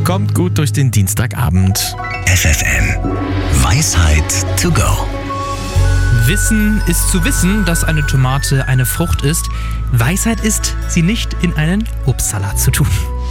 Kommt gut durch den Dienstagabend. FFN Weisheit to go. Wissen ist zu wissen, dass eine Tomate eine Frucht ist. Weisheit ist, sie nicht in einen Obstsalat zu tun.